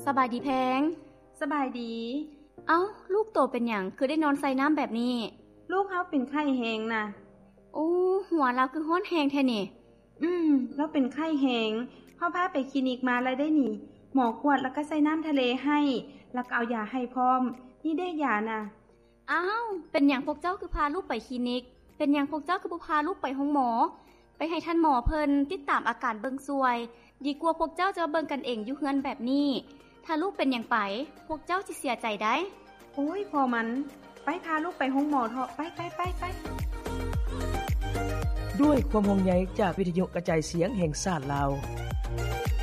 สบายดีแพงสบายดีเอ้าลูกโตเป็นหยังคือได้นอนใส่น้ำแบบนี้ลูกเฮาเป็นไข้แฮงน่ะโอ้หัวเราคือร้อนแฮงแท้นี่แล้วเป็นไข้แฮงเฮาพาไปคลินิกมาแล้วได้นี่หมอกวดแล้วก็ใส่น้ำทะเลให้แล้วก็เอายาให้พร้อมนี่ได้ยาน่ะอ้าวเป็นหยังพวกเจ้าคือพาลูกไปคลินิกเป็นหยังพวกเจ้าคือบ่พาลูกไปห้องหมอไปให้ท่านหมอเพิ่นติดตามอาการเบิ่งซวยดีกว่าพวกเจ้าจะเบิ่งกันเองอยู่เฮือนแบบนี้ถ้าลูกเป็นหยังไปพวกเจ้าสิเสียใจได้โอ้ยพอมันไปพาลูกไปห้องหมอเถอะไปด้วยความห่วงใยจากวิทยุกระจายเสียงแห่งชาติลาว